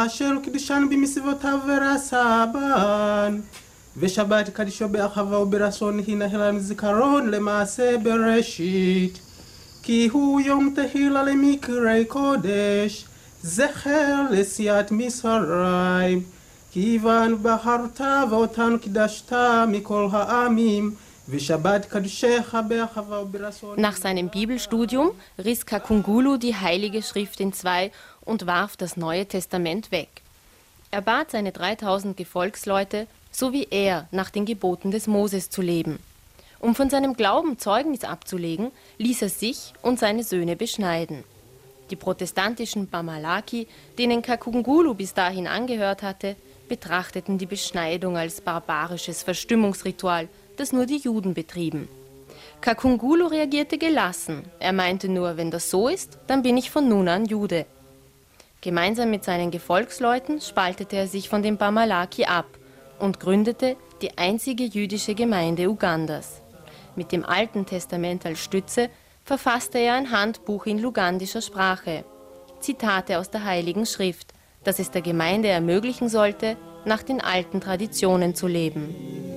אשר קידשן במצוותיו ורסבן. ושבת קדישו באחווה וברצון היא נהלן זיכרון למעשה בראשית. כי הוא יום תהילה למקראי קודש, זכר לסיעת מצרים. כיוון בחרת ואותן קידשת מכל העמים, ושבת קדשך באחווה וברצון. Nach seinem Bibelstudium riss Kakungulu die Heilige Schrift in zwei und warf das Neue Testament weg. Er bat seine 3000 Gefolgsleute, so wie er, nach den Geboten des Moses zu leben. Um von seinem Glauben Zeugnis abzulegen, ließ er sich und seine Söhne beschneiden. Die protestantischen Bamalaki, denen Kakungulu bis dahin angehört hatte, betrachteten die Beschneidung als barbarisches Verstimmungsritual, das nur die Juden betrieben. Kakungulu reagierte gelassen. Er meinte nur, wenn das so ist, dann bin ich von nun an Jude. Gemeinsam mit seinen Gefolgsleuten spaltete er sich von den Bamalaki ab und gründete die einzige jüdische Gemeinde Ugandas. Mit dem Alten Testament als Stütze verfasste er ein Handbuch in lugandischer Sprache, Zitate aus der Heiligen Schrift, das es der Gemeinde ermöglichen sollte, nach den alten Traditionen zu leben.